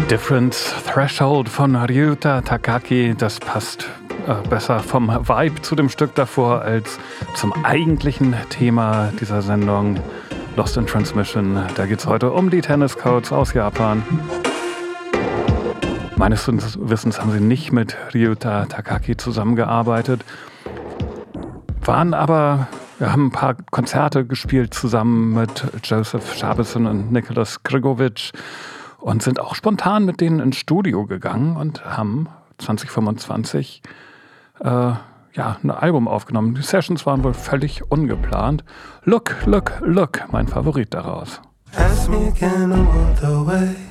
Different Threshold von Ryuta Takaki, das passt besser vom Vibe zu dem Stück davor als zum eigentlichen Thema dieser Sendung, Lost in Transmission. Da geht es heute um die Tennis-Codes aus Japan. Meines Wissens haben sie nicht mit Ryuta Takaki zusammengearbeitet, haben ein paar Konzerte gespielt zusammen mit Joseph Shabason und Nicholas Grigovic und sind auch spontan mit denen ins Studio gegangen und haben 2025 ein Album aufgenommen. Die Sessions waren wohl völlig ungeplant. Look, look, look, mein Favorit daraus. Ask me again, I'm all the way.